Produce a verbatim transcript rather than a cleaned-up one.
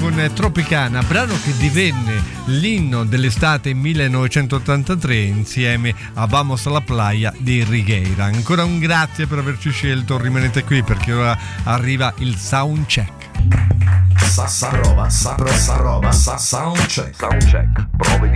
con Tropicana, brano che divenne l'inno dell'estate millenovecentottantatré insieme a Vamos a la Playa di Righeira. Ancora un grazie per averci scelto, rimanete qui perché ora arriva il soundcheck. Sa, sa roba, sa, sa roba, sa, soundcheck. Soundcheck, prove di